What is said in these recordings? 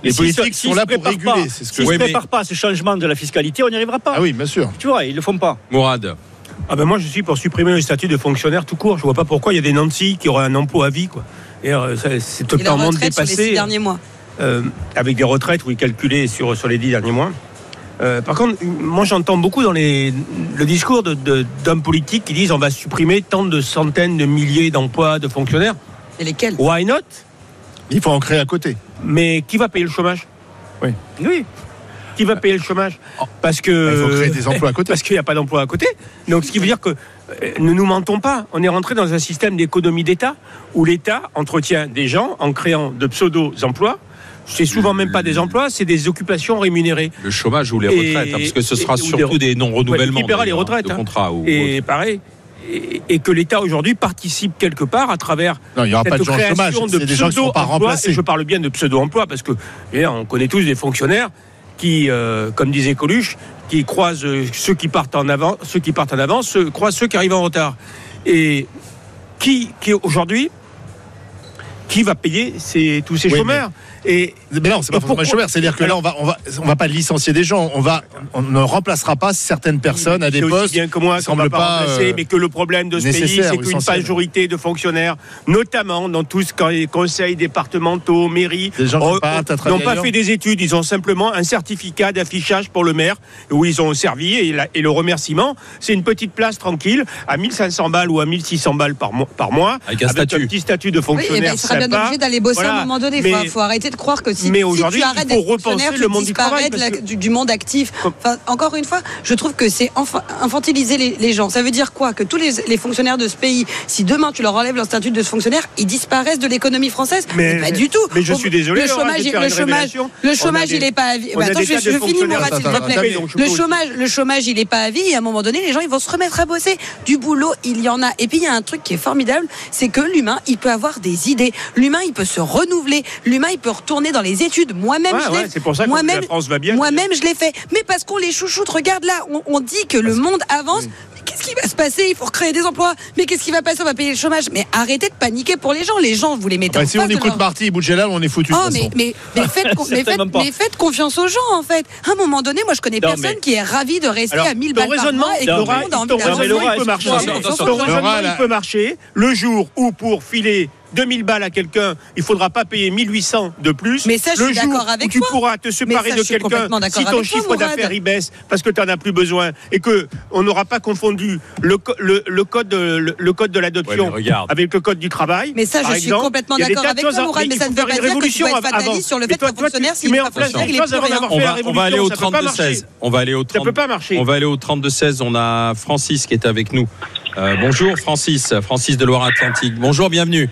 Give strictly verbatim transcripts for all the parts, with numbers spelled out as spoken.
Les si politiques si sont là pour pas, réguler. C'est ce que S'ils ne oui, se mais... préparent pas à ce changement de la fiscalité, on n'y arrivera pas. Ah oui, bien sûr. Tu vois, ils ne le font pas. Mourad. Ah ben moi je suis pour supprimer le statut de fonctionnaire tout court. Je vois pas pourquoi il y a des nantis qui auraient un emploi à vie, quoi. Et euh, ça, c'est totalement dépassé. Sur les six derniers mois. Euh, avec des retraites, oui, calculées sur sur les dix derniers mois. Euh, par contre, moi j'entends beaucoup dans les le discours de, de, d'hommes politiques qui disent on va supprimer tant de centaines de milliers d'emplois de fonctionnaires. Et lesquels ? Why not ? Il faut en créer à côté. Mais qui va payer le chômage ? Oui. Oui. Qui va payer le chômage ? Parce que Il faut créer des emplois à côté. Parce qu'il n'y a pas d'emploi à côté. Donc ce qui veut dire que euh, ne nous mentons pas. On est rentré dans un système d'économie d'État où l'État entretient des gens en créant de pseudo-emplois. C'est souvent même pas des emplois, c'est des occupations rémunérées. Le chômage ou les Et- retraites, hein, parce que ce sera et- surtout des- des non-renouvellements Ouais, qui paiera les d'ailleurs, retraites, de hein. contrats. Ou Et pareil. Et, et que l'État aujourd'hui participe quelque part à travers Non, il n'y aura cette pas de gens au chômage. création de C'est des gens qui ne sont pas pseudo-emplois. remplacés. Et je parle bien de pseudo-emploi parce que eh, on connaît tous des fonctionnaires qui, euh, comme disait Coluche, qui croisent euh, ceux qui partent en avant, ceux qui partent en avance, ceux, croisent ceux qui arrivent en retard. Et qui, qui aujourd'hui, qui va payer ces, tous ces Oui, chômeurs et, Mais non, c'est pas et forcément pourquoi- chômeur. C'est-à-dire que là, on va, on va, on va pas licencier des gens. On va, on ne remplacera pas certaines personnes à des c'est aussi postes. bien que moi qui qu'on va semblent pas pas, remplacer, euh, mais que le problème de ce pays, nécessaires c'est ou qu'une essentiels. majorité de fonctionnaires, notamment dans tous les conseils départementaux, mairies, Des gens qui ont- sont pas aptes à n'ont travailler pas ailleurs. fait des études. Ils ont simplement un certificat d'affichage pour le maire où ils ont servi et, la- et le remerciement, c'est une petite place tranquille à mille cinq cents balles ou à mille six cents balles par mois, par mois Avec un statut. petit statut de Oui, et fonctionnaire ben, il sera bien sympa. obligé d'aller bosser à Voilà. un moment donné. Il Mais- faut, faut arrêter de croire que si, mais si aujourd'hui, tu arrêtes il faut d'être fonctionnaire, repenser tu le monde du disparais travail, de la- parce que- du, du monde actif. Comme- Enfin, encore une fois, je trouve que c'est enfa- infantiliser les, les gens. Ça veut dire quoi ? Que tous les, les fonctionnaires de ce pays, si demain tu leur enlèves leur statut de fonctionnaire, ils disparaissent de l'économie française. Mais- Mais pas du tout. mais je suis désolé, Le Laura, chômage, de te il- faire le une chômage, révélation. le On a chômage, des- il est pas à vie. on Bah, a attends, des je, tas de je finis mon fonctionnaires. rat, s'il Attends, te attends, plaît. attends, donc je Le pose- chômage, le chômage, il est pas à vie. Et à un moment donné, les gens, ils vont se remettre à bosser. Du boulot, il y en a. Et puis, il y a un truc qui est formidable, c'est que l'humain, il peut avoir des idées. L'humain, il peut se renouveler. L'humain, il peut retourner dans les études. Moi-même, Ouais, je l'ai. ouais, c'est pour ça que moi-même, la France va bien. Moi-même, je l'ai fait. Mais parce qu'on les chouchoute. Regarde là, on, on dit que le monde avance. Mais qu'est-ce qui va se passer ? Il faut recréer des emplois. Mais qu'est-ce qui va passer ? On va payer le chômage. Mais arrêtez de paniquer pour les gens. Les gens, vous les mettez Bah, en si face on de écoute leur- Marty Boudjelal, on est foutu. de Oh, toute mais, façon. mais, mais, faites, con- mais, faites, Certainement pas. mais faites confiance aux gens, en fait. À un moment donné, moi, je connais Non, personne mais- qui est ravi de rester Alors, à mille ton balles par raisonnement, mois et que non, tout Laura, le monde a envie ton d'avoir- raisonnement, il peut Laura, marcher. excuse-moi, attention, Ton attention. raisonnement, Laura, là- il peut marcher le jour où, pour filer deux mille balles à quelqu'un, il faudra pas payer mille huit cents de plus. Mais ça, je le suis jour d'accord avec où tu toi. pourras te séparer Mais ça, de je suis quelqu'un complètement d'accord si ton avec toi, chiffre Mourad. d'affaires il baisse parce que tu n'en as plus besoin et que on n'aura pas confondu le, co- le, le code de, le, le code de l'adoption Ouais, mais regarde. avec le code du travail. Mais ça, par je suis exemple. complètement Il y a des d'accord tas de avec choses toi, à- Mourad, il mais ça faut ne faire veut pas une dire que tu révolution dois être avant. fataliste sur le Mais fait toi, qu'un toi, tu- fonctionnaire, tu s'il mets n'est en pas place fonctionnaire, il est quelque chose plus avant rien. d'en On faire va, la on va aller au révolution, ça peut pas trente-deux seize. On va aller au Ça trente. peut pas marcher. On va aller au trente-deux seize. On a Francis qui est avec nous. Euh, bonjour Francis, Francis de Loire-Atlantique. Bonjour, bienvenue.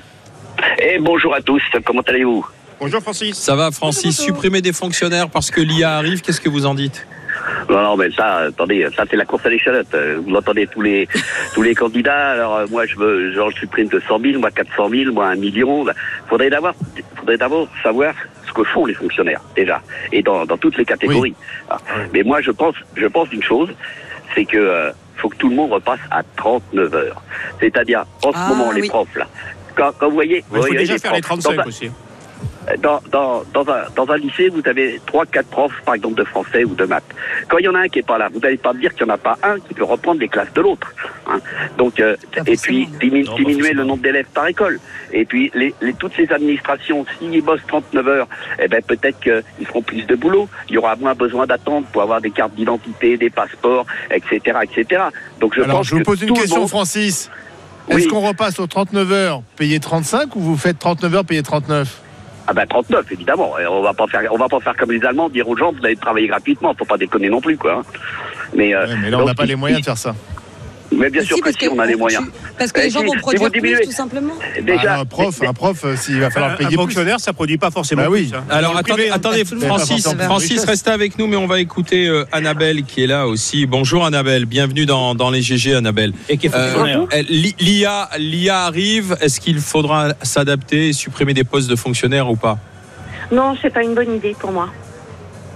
Et bonjour à tous, comment allez-vous ? Bonjour Francis. Ça va Francis, supprimer des fonctionnaires parce que l'I A arrive, qu'est-ce que vous en dites ? Non, non, mais ça, attendez, ça c'est la course à l'échalote. Euh, Vous l'entendez tous les tous les candidats. Alors euh, moi, je veux, genre, je supprime deux cent mille, moi quatre cent mille, moi un million. Faudrait d'abord, faudrait d'abord savoir ce que font les fonctionnaires déjà, et dans dans toutes les catégories. Ah. Mais moi, je pense, je pense d'une chose, c'est que euh, faut que tout le monde repasse à trente-neuf heures. C'est-à-dire en ce Ah, moment les oui. profs là. Quand, quand vous voyez, Il vous faut voyez déjà les faire les profs, trente-cinq dans un- aussi. Dans, dans, dans, un, dans un lycée, vous avez trois, quatre profs, par exemple, de français ou de maths. Quand il y en a un qui est pas là, vous n'allez pas me dire qu'il n'y en a pas un qui peut reprendre les classes de l'autre. Hein. Donc, euh, Pas et puis, forcément. dimi- Non, pas diminuer le forcément. nombre d'élèves par école. Et puis, les, les, toutes ces administrations, s'ils bossent trente-neuf heures, eh ben, peut-être qu'ils feront plus de boulot. Il y aura moins besoin d'attendre pour avoir des cartes d'identité, des passeports, et cetera, et cetera. Donc, je Alors, pense je vous que pose une tout le question, monde- Francis. Oui. Est-ce qu'on repasse aux trente-neuf heures, payer trente-cinq, ou vous faites trente-neuf heures, payer trente-neuf ? Ah ben trente-neuf évidemment. Et on va pas faire, on va pas faire comme les Allemands, dire aux gens vous allez travailler gratuitement. Faut pas déconner non plus quoi. hein. Mais, euh, Ouais, mais là, on donc, n'a pas les il- moyens de faire ça. Mais bien Mais sûr si, que parce si, on a les moyens. Parce que les Eh, gens si- vont si produire vous plus, diminuez- tout simplement. Déjà, Bah, un prof, mais- un prof, euh, s'il va falloir Un, payer un plus. fonctionnaire, ça produit pas forcément Bah oui. plus. hein. Alors Dans le attendez, privé, attendez absolument. Francis, C'est pas Francis richesse. restez avec nous, mais on va écouter euh, Annabelle qui est là aussi. Bonjour Annabelle, bienvenue dans, dans les G G Annabelle. Et qui est Euh, fonctionnaire. euh, L'I A, l'I A arrive, est-ce qu'il faudra s'adapter et supprimer des postes de fonctionnaires ou pas ? Non, c'est pas une bonne idée pour moi. Pourquoi ?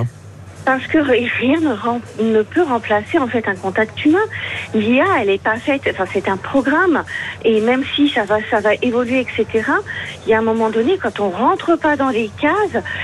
Parce que rien ne, rem- ne peut remplacer en fait un contact humain. L'I A, elle est pas faite. Enfin, c'est un programme. Et même si ça va, ça va évoluer, et cetera. Il y a un moment donné, quand on rentre pas dans les cases,